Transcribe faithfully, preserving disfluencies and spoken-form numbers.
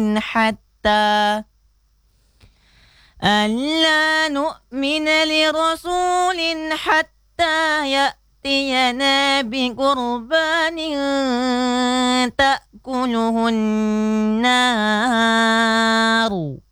حتى ألا نؤمن لرسول حتى يأتينا بقربان تأكله النار